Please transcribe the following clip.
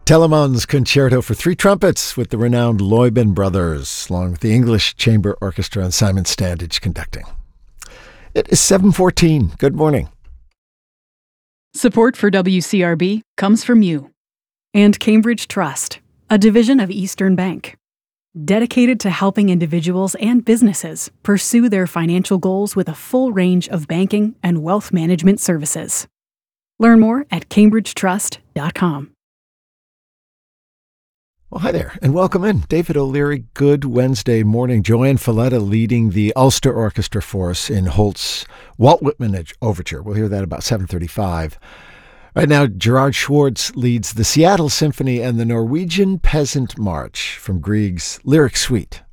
Telemann's Concerto for Three Trumpets with the renowned Luyben Brothers, along with the English Chamber Orchestra and Simon Standage conducting. It is 7:14. Good morning. Support for WCRB comes from you and Cambridge Trust, a division of Eastern Bank, dedicated to helping individuals and businesses pursue their financial goals with a full range of banking and wealth management services. Learn more at cambridgetrust.com. Well, hi there, and welcome in. David O'Leary, good Wednesday morning. Joanne Falletta leading the Ulster Orchestra for us in Holst's Walt Whitman Overture. We'll hear that about 7:35. Right now, Gerard Schwartz leads the Seattle Symphony and the Norwegian Peasant March from Grieg's Lyric Suite.